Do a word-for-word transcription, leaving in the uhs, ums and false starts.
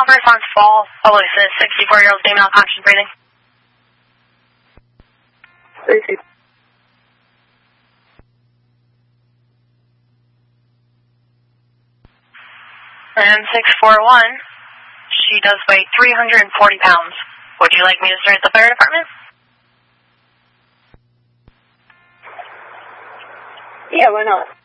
Alpha response fall. Oh, it's a sixty-four-year-old female conscious breathing. Stacy. M six four one, she does weigh three hundred forty pounds. Would you like me to start the fire department? Yeah, why not?